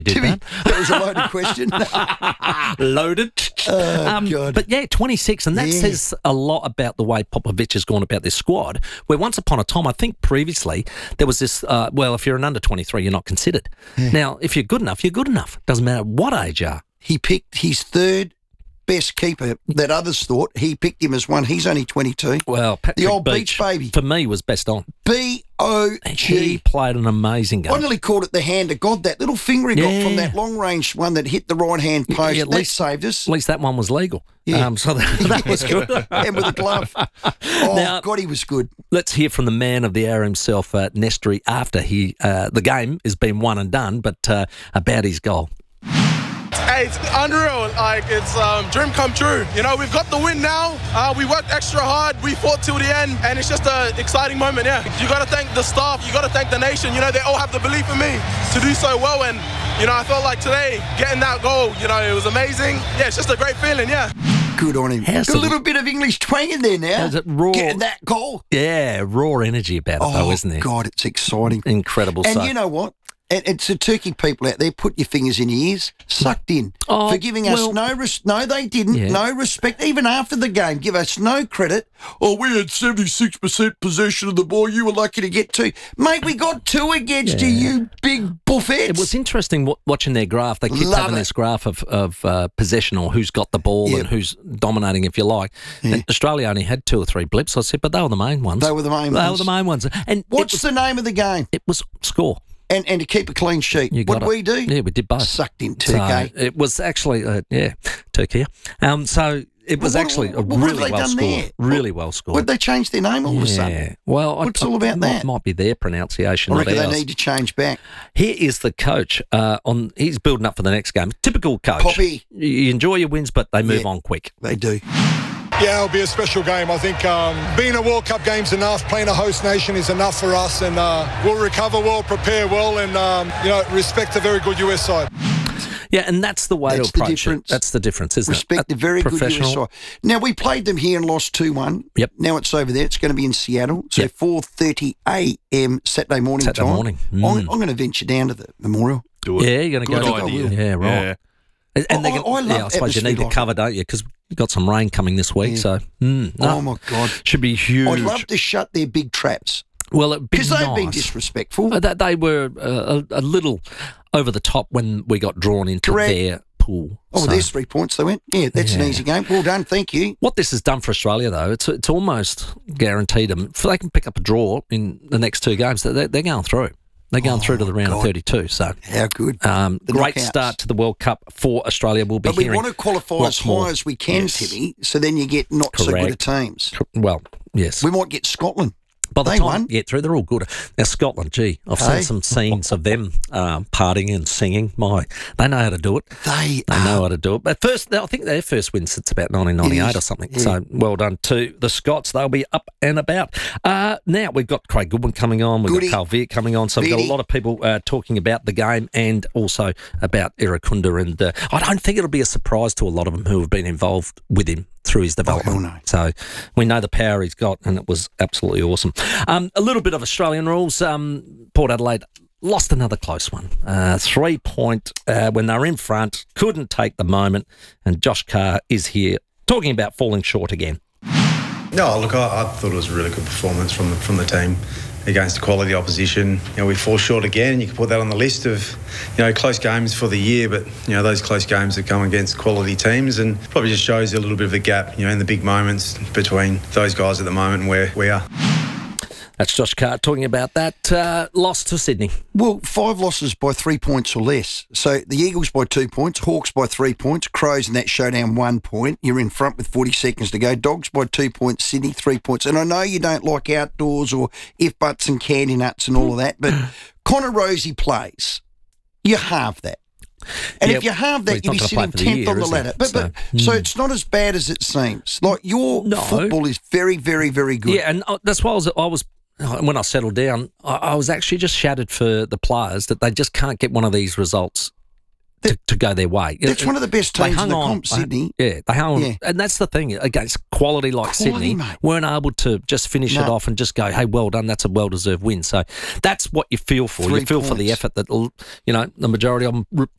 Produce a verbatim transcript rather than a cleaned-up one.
Did To be- that? that was a loaded question. Loaded. Oh, um, God. But yeah, twenty-six, and that Yeah. says a lot about the way Popovich has gone about this squad, where once upon a time, I think previously, there was this, uh, well, if you're an under twenty-three, you're not considered. Now, if you're good enough, you're good enough. Doesn't matter what age you are. He picked his third best keeper that others thought. He picked him as one. He's only twenty-two. Well, Patrick The old beach baby. for me, was best on. B O He G. played an amazing game. I nearly called it the hand of God. That little finger he got Yeah. from that long-range one that hit the right-hand post, Yeah, at that least- saved us. At least that one was legal. Yeah. Um, so that, that was good. And with a glove. Oh, Now- God, he was good. Let's hear from the man of the hour himself, uh, Nestri, after he uh, the game has been won and done, but uh, about his goal. Hey, it's unreal. Like, it's um, dream come true. You know, we've got the win now. Uh, we worked extra hard. We fought till the end, and it's just an exciting moment, yeah. You got to thank the staff. You got to thank the nation. You know, they all have the belief in me to do so well, and, you know, I felt like today, getting that goal, you know, it was amazing. Yeah, it's just a great feeling, yeah. Good on him. How's Got a the- little bit of English twang in there now. How's it raw? Getting that goal. Yeah, raw energy about it, Oh, though, isn't there? God, it's exciting. Incredible. And so. you know what? And it's the turkey people out there, put your fingers in your ears, sucked in, Oh, for giving us well- no res- No, they didn't. Yeah. No respect. Even after the game, give us no credit. Oh, we had seventy-six percent possession of the ball. You were lucky to get two. Mate, we got two against you, you big buffets. It was interesting w- watching their graph. They kept Love having it. this graph of, of uh, possession or who's got the ball Yeah. and who's dominating, if you like. And Australia only had two or three blips, I said, but they were the main ones. They were the main They ones. were the main ones. And What's it was, the name of the game? it was score. And and to keep a clean sheet. You What got did it. we do? Yeah, we did both. Sucked in So Turkey. it was actually, uh, yeah, Turkey. Um, so it was What- actually a what have really they well done scored. there? Really well scored. Would they change their name all of a sudden? Yeah. Well, I- What's all about might, that? Might be their pronunciation. I not reckon they ours. need to change back. Here is the coach. Uh, on he's building up for the next game. Typical coach. Poppy. You enjoy your wins, but they move Yeah. on quick. They do. Yeah, it'll be a special game. I think um, being a World Cup game's enough. Playing a host nation is enough for us, and uh, we'll recover well, prepare well, and um, you know, respect a very good U S side. Yeah, and that's the way That's to the approach difference. it. That's the difference, isn't Respect it? the very good U Professional. S side. Now, we played them here and lost two one. Yep. Now it's over there. It's going to be in Seattle. So Yep. four thirty a.m. Saturday morning Saturday time. morning. I'm, Mm. I'm going to venture down to the memorial. Do it. Yeah, you're going to Good go. idea. Yeah, right. Yeah. And, and I- they got, I love yeah, I suppose you need atmosphere to like cover, don't you? Because you've got some rain coming this week. Yeah. So, mm, no, Oh, my God. should be huge. I'd love to shut their big traps well, it'd be because they've nice. been disrespectful. Uh, that they were uh, a, a little over the top when we got drawn into Correct. their pool. Oh, So- there's three points they went. Yeah, that's an Yeah. easy game. Well done. Thank you. What this has done for Australia, though, it's it's almost guaranteed them. If they can pick up a draw in the next two games, they're, they're going through. They're going through to the round of God. thirty-two. So, How good. um, The great knockouts. start to the World Cup for Australia. We'll be But we hearing want to qualify as lots more. high as we can, Yes. Timmy, so then you get not so good at Correct. teams. Well, yes. We might get Scotland. By the they time won. you get through, they're all good. Now, Scotland, gee, I've Hey. seen some scenes of them um, partying and singing. My, they know how to do it. They They are. know how to do it. But first, I think their first win since about nineteen ninety-eight It is, or something. yeah. So well done to the Scots. They'll be up and about. Uh, now we've got Craig Goodwin coming on. We've Goody. got Carl Veer coming on. So we've got Veety. a lot of people uh, talking about the game and also about Irakunda. And uh, I don't think it'll be a surprise to a lot of them who have been involved with him through his development. Oh, hell no. So we know the power he's got, and it was absolutely awesome. Um, a little bit of Australian rules. Um, Port Adelaide lost another close one. Uh, three point uh, when they were in front, couldn't take the moment, and Josh Carr is here talking about falling short again. No, look, I, I thought it was a really good performance from the, from the team against quality opposition. You know, we fall short again. You can put that on the list of, you know, close games for the year, but, you know, those close games that come against quality teams, and probably just shows you a little bit of a gap, you know, in the big moments between those guys at the moment and where we are. That's Josh Carr talking about that uh, loss to Sydney. Well, five losses by three points or less. So the Eagles by two points, Hawks by three points, Crows in that showdown one point. You're in front with forty seconds to go. Dogs by two points, Sydney three points. And I know you don't like outdoors or if buts and candy nuts and all of that, but Connor Rosie plays. You have that. And Yeah, if you have well, that, he's you'd be not gonna play sitting for the tenth year, on the is he? ladder. But, So, but so hmm. it's not as bad as it seems. Like your No. football is very, very, very good. Yeah, and uh, that's why I was, I was when I settled down, I, I was actually just shattered for the players that they just can't get one of these results to, to go their way. That's It- one of the best they teams in hung the on, comp, they- Sydney. Yeah, they hung on. Yeah. And that's the thing, against quality like Quality, Sydney, mate. weren't able to just finish it No. off and just go, hey, well done, that's a well-deserved win. So that's what you feel for. Three you feel for the points. effort that, you know, the majority of them